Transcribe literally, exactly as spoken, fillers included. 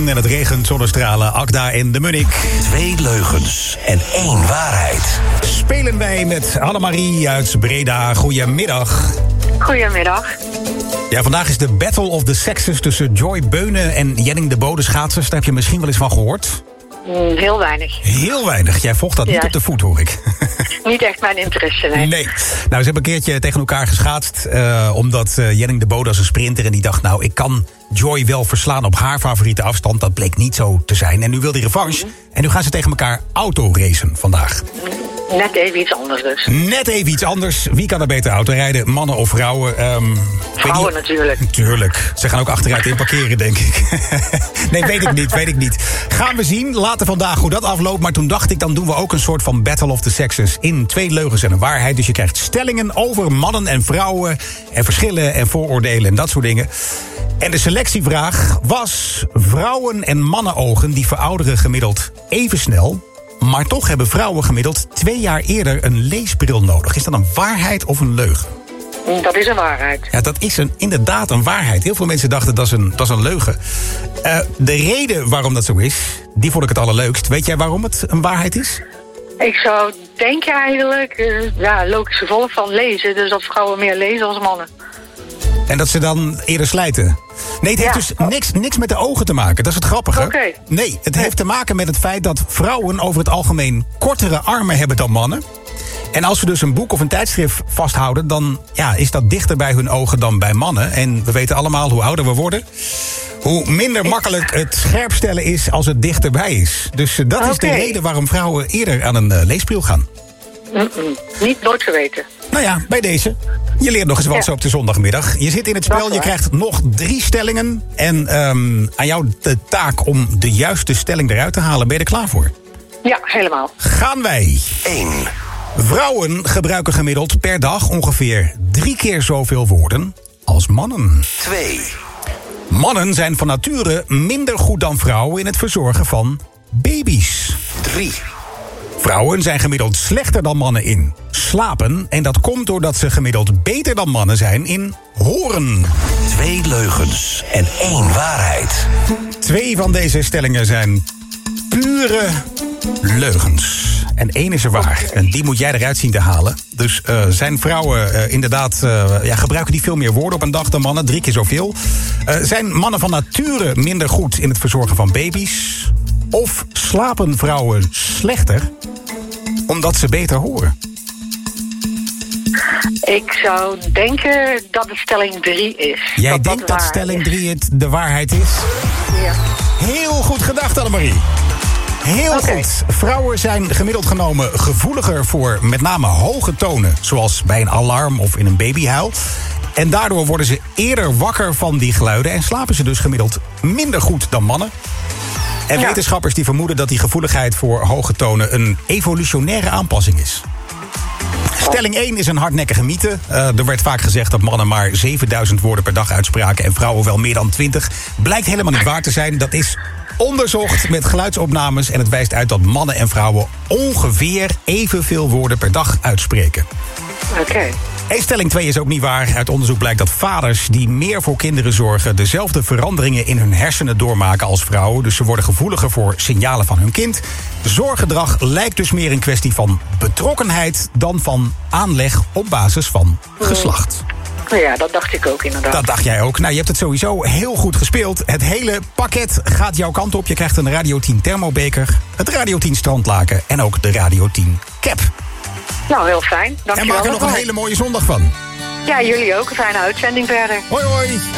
regen en het regent, zonnestralen, Akda en de Munnik. Twee leugens en één waarheid. Spelen wij met Annemarie uit Breda. Goedemiddag. Goedemiddag. Ja, vandaag is de Battle of the Sexes tussen Joy Beunen en Jenning de Bode schaatsers. Daar heb je misschien wel eens van gehoord. Mm, heel weinig. Heel weinig. Jij volgt dat Ja. niet op de voet, hoor ik. Niet echt mijn interesse, nee. Nee. Nou, ze hebben een keertje tegen elkaar geschaatst. Uh, omdat uh, Jenning de Bode als een sprinter. En die dacht, nou, ik kan Joy wel verslaan op haar favoriete afstand. Dat bleek niet zo te zijn. En nu wil die revanche. Mm-hmm. En nu gaan ze tegen elkaar autoracen vandaag. Net even iets anders dus. Net even iets anders. Wie kan er beter autorijden? Mannen of vrouwen? Um, vrouwen natuurlijk. Tuurlijk. Ze gaan ook achteruit in parkeren, denk ik. Nee, weet ik niet, weet ik niet. Gaan we zien. Later vandaag hoe dat afloopt. Maar toen dacht ik, dan doen we ook een soort van Battle of the Sexes. In twee leugens en een waarheid. Dus je krijgt stellingen over mannen en vrouwen. En verschillen en vooroordelen en dat soort dingen. En de selectievraag was: vrouwen- en mannenogen die verouderen gemiddeld even snel. Maar toch hebben vrouwen gemiddeld twee jaar eerder een leesbril nodig. Is dat een waarheid of een leugen? Dat is een waarheid. Ja, dat is een, inderdaad een waarheid. Heel veel mensen dachten dat is een, dat is een leugen. Uh, de reden waarom dat zo is, die vond ik het allerleukst. Weet jij waarom het een waarheid is? Ik zou denken eigenlijk, uh, ja, logisch gevolg van lezen. Dus dat vrouwen meer lezen als mannen. En dat ze dan eerder slijten? Nee, het heeft Ja. dus niks, niks met de ogen te maken. Dat is het grappige. Oké. Nee, het heeft te maken met het feit dat vrouwen over het algemeen kortere armen hebben dan mannen. En als ze dus een boek of een tijdschrift vasthouden, dan ja, is dat dichter bij hun ogen dan bij mannen. En we weten allemaal hoe ouder we worden, hoe minder makkelijk het scherpstellen is als het dichterbij is. Dus uh, dat is de Oké. reden waarom vrouwen eerder aan een uh, leesbril gaan. Mm-mm. Niet nooit geweten. Nou ja, bij deze. Je leert nog eens wat Ja. zo op de zondagmiddag. Je zit in het spel, Dat is je waar. krijgt nog drie stellingen. En um, aan jou de taak om de juiste stelling eruit te halen. Ben je er klaar voor? Ja, helemaal. Gaan wij. één. Vrouwen gebruiken gemiddeld per dag ongeveer drie keer zoveel woorden als mannen. twee. Mannen zijn van nature minder goed dan vrouwen in het verzorgen van baby's. drie. Vrouwen zijn gemiddeld slechter dan mannen in slapen. En dat komt doordat ze gemiddeld beter dan mannen zijn in horen. Twee leugens en één waarheid. Twee van deze stellingen zijn pure leugens. En één is er waar. En die moet jij eruit zien te halen. Dus uh, zijn vrouwen uh, inderdaad... Uh, ja, gebruiken die veel meer woorden op een dag dan mannen? Drie keer zoveel. Uh, zijn mannen van nature minder goed in het verzorgen van baby's? Of slapen vrouwen slechter omdat ze beter horen? Ik zou denken dat het stelling drie is. Jij dat denkt dat waar stelling is. drie het de waarheid is? Ja. Heel goed gedacht, Annemarie. Heel Oké. goed. Vrouwen zijn gemiddeld genomen gevoeliger voor met name hoge tonen, zoals bij een alarm of in een babyhuil. En daardoor worden ze eerder wakker van die geluiden en slapen ze dus gemiddeld minder goed dan mannen. En Ja. wetenschappers die vermoeden dat die gevoeligheid voor hoge tonen een evolutionaire aanpassing is. Stelling één is een hardnekkige mythe. Uh, er werd vaak gezegd dat mannen maar zevenduizend woorden per dag uitspraken en vrouwen wel meer dan twintig. Blijkt helemaal niet waar te zijn. Dat is onderzocht met geluidsopnames en het wijst uit dat mannen en vrouwen ongeveer evenveel woorden per dag uitspreken. Oké. En stelling twee is ook niet waar. Uit onderzoek blijkt dat vaders die meer voor kinderen zorgen dezelfde veranderingen in hun hersenen doormaken als vrouwen. Dus ze worden gevoeliger voor signalen van hun kind. Zorggedrag lijkt dus meer een kwestie van betrokkenheid dan van aanleg op basis van geslacht. Nou ja, dat dacht ik ook inderdaad. Dat dacht jij ook. Nou, je hebt het sowieso heel goed gespeeld. Het hele pakket gaat jouw kant op. Je krijgt een Radio tien thermobeker, het Radio tien strandlaken en ook de Radio tien cap. Nou, heel fijn. Dank En je wel. maak er nog een hele mooie zondag van. Ja, jullie ook. Een fijne uitzending verder. Hoi hoi!